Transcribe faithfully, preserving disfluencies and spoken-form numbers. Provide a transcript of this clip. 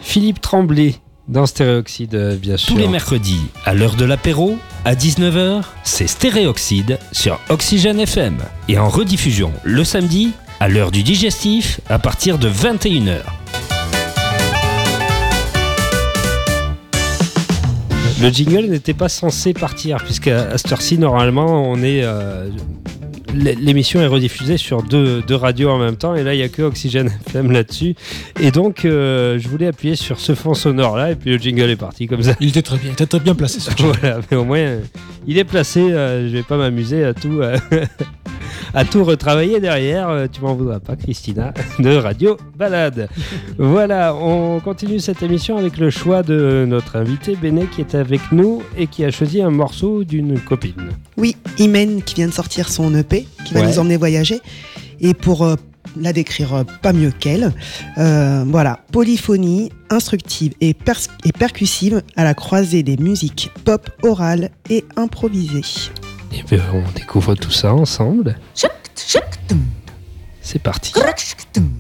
Philippe Tremblay dans Stéréoxyde, bien sûr. Tous les mercredis, à l'heure de l'apéro, à dix-neuf heures, c'est Stéréoxyde sur Oxygène F M. Et en rediffusion le samedi, à l'heure du digestif, à partir de vingt et une heures. Le jingle n'était pas censé partir, puisqu'à cette heure-ci, normalement, on est, euh, l'émission est rediffusée sur deux, deux radios en même temps, et là, il n'y a que Oxygène F M là-dessus. Et donc, euh, je voulais appuyer sur ce fond sonore-là, et puis le jingle est parti comme ça. Il était très bien, il était très bien placé, ce jingle. Voilà, mais au moins, euh, il est placé, euh, je vais pas m'amuser à tout... Euh, à tout retravailler derrière, tu m'en voudras pas, Christina, de Radio Balade. Voilà, on continue cette émission avec le choix de notre invité Béné qui est avec nous et qui a choisi un morceau d'une copine. Oui, Imen qui vient de sortir son E P, qui va ouais. nous emmener voyager. Et pour euh, la décrire euh, pas mieux qu'elle, euh, voilà, polyphonie instructive et, pers- et percussive à la croisée des musiques pop, orales et improvisées. Et bien, on découvre tout ça ensemble. C'est parti.